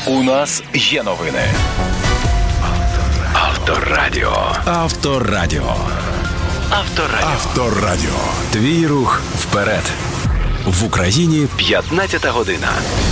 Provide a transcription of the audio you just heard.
У нас є новини. Авторадіо. Авторадіо. Авторадіо. Авторадіо. Твій рух вперед. В Україні 15 година.